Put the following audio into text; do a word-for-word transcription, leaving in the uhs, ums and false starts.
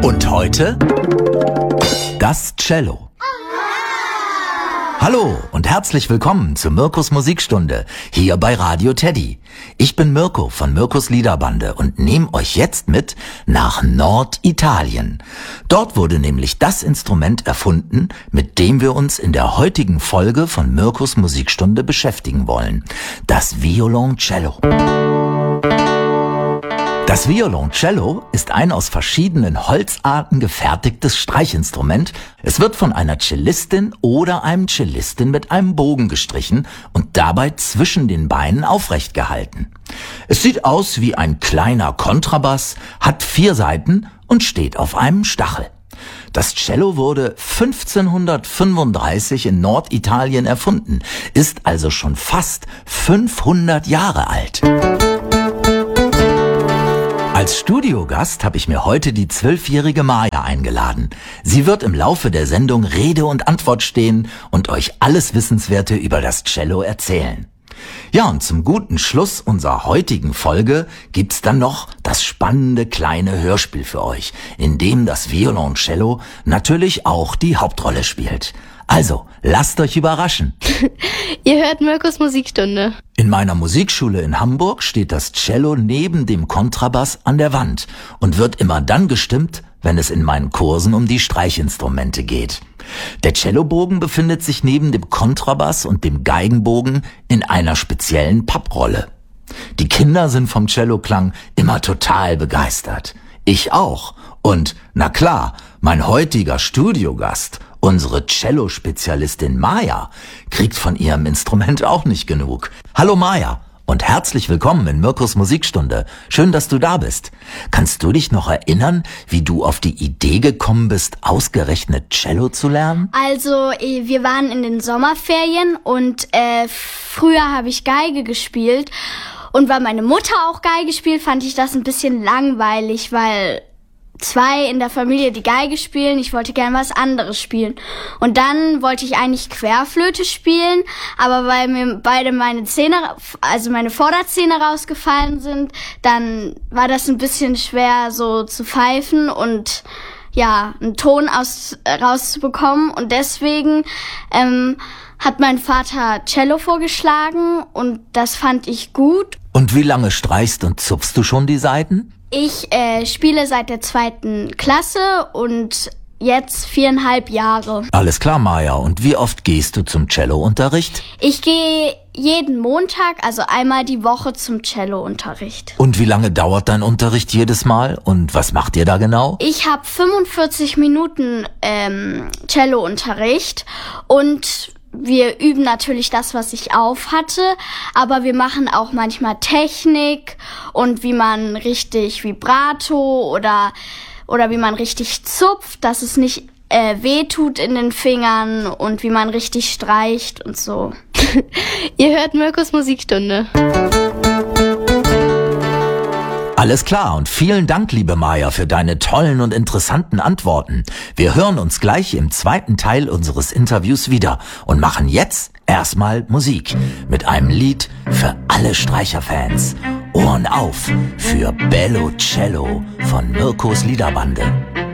Und heute das Cello. Hallo und herzlich willkommen zu Mirkos Musikstunde hier bei Radio Teddy. Ich bin Mirko von Mirkos Liederbande und nehme euch jetzt mit nach Norditalien. Dort wurde nämlich das Instrument erfunden, mit dem wir uns in der heutigen Folge von Mirkos Musikstunde beschäftigen wollen. Das Violoncello. Das Violoncello ist ein aus verschiedenen Holzarten gefertigtes Streichinstrument. Es wird von einer Cellistin oder einem Cellisten mit einem Bogen gestrichen und dabei zwischen den Beinen aufrecht gehalten. Es sieht aus wie ein kleiner Kontrabass, hat vier Saiten und steht auf einem Stachel. Das Cello wurde fünfzehnhundertfünfunddreißig in Norditalien erfunden, ist also schon fast fünfhundert Jahre alt. Als Studiogast habe ich mir heute die zwölfjährige Maja eingeladen. Sie wird im Laufe der Sendung Rede und Antwort stehen und euch alles Wissenswerte über das Cello erzählen. Ja, und zum guten Schluss unserer heutigen Folge gibt's dann noch das spannende kleine Hörspiel für euch, in dem das Violoncello natürlich auch die Hauptrolle spielt. Also, lasst euch überraschen. Ihr hört Mirkos Musikstunde. In meiner Musikschule in Hamburg steht das Cello neben dem Kontrabass an der Wand und wird immer dann gestimmt, wenn es in meinen Kursen um die Streichinstrumente geht. Der Cellobogen befindet sich neben dem Kontrabass und dem Geigenbogen in einer speziellen Papprolle. Die Kinder sind vom Celloklang immer total begeistert. Ich auch. Und, na klar, mein heutiger Studiogast, unsere Cello-Spezialistin Maja, kriegt von ihrem Instrument auch nicht genug. Hallo Maja und herzlich willkommen in Mirkos Musikstunde. Schön, dass du da bist. Kannst du dich noch erinnern, wie du auf die Idee gekommen bist, ausgerechnet Cello zu lernen? Also, wir waren in den Sommerferien und äh, früher habe ich Geige gespielt. Und weil meine Mutter auch Geige spielt, fand ich das ein bisschen langweilig, weil zwei in der Familie die Geige spielen, ich wollte gerne was anderes spielen. Und dann wollte ich eigentlich Querflöte spielen, aber weil mir beide meine Zähne, also meine Vorderzähne rausgefallen sind, dann war das ein bisschen schwer so zu pfeifen und ja, einen Ton aus, rauszubekommen. Und deswegen ähm, hat mein Vater Cello vorgeschlagen und das fand ich gut. Und wie lange streichst und zupfst du schon die Saiten? Ich äh, spiele seit der zweiten Klasse und jetzt viereinhalb Jahre. Alles klar, Maja. Und wie oft gehst du zum Cello-Unterricht? Ich gehe jeden Montag, also einmal die Woche zum Cello-Unterricht. Und wie lange dauert dein Unterricht jedes Mal? Und was macht ihr da genau? Ich habe fünfundvierzig Minuten ähm, Cello-Unterricht und wir üben natürlich das, was ich auf hatte, aber wir machen auch manchmal Technik und wie man richtig Vibrato oder oder wie man richtig zupft, dass es nicht äh, weh tut in den Fingern und wie man richtig streicht und so. Ihr hört Mirkos Musikstunde. Alles klar und vielen Dank, liebe Maja, für deine tollen und interessanten Antworten. Wir hören uns gleich im zweiten Teil unseres Interviews wieder und machen jetzt erstmal Musik mit einem Lied für alle Streicherfans. Ohren auf für Bello Cello von Mirkos Liederbande.